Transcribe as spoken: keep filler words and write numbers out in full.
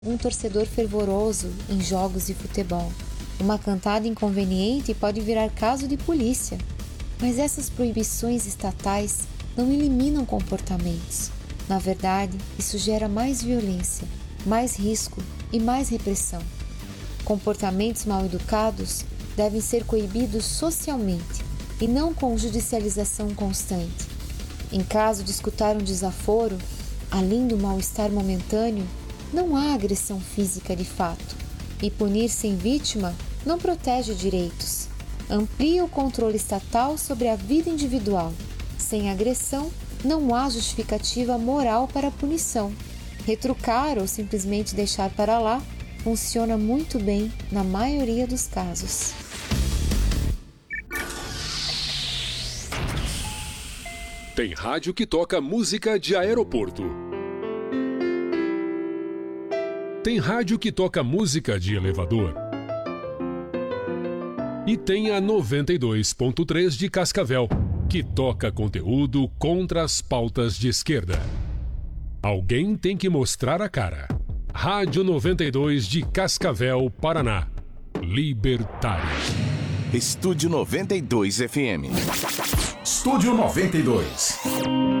Um torcedor fervoroso em jogos de futebol. Uma cantada inconveniente pode virar caso de polícia. Mas essas proibições estatais não eliminam comportamentos. Na verdade, isso gera mais violência, mais risco e mais repressão. Comportamentos mal educados devem ser coibidos socialmente e não com judicialização constante. Em caso de escutar um desaforo, além do mal-estar momentâneo, não há agressão física de fato, e punir sem vítima não protege direitos. Amplia o controle estatal sobre a vida individual. Sem agressão, não há justificativa moral para a punição. Retrucar ou simplesmente deixar para lá funciona muito bem na maioria dos casos. Tem rádio que toca música de aeroporto. Tem rádio que toca música de elevador. E tem a noventa e dois ponto três de Cascavel, que toca conteúdo contra as pautas de esquerda. Alguém tem que mostrar a cara. Rádio noventa e dois de Cascavel, Paraná. Libertário. Estúdio noventa e dois F M. Estúdio noventa e dois.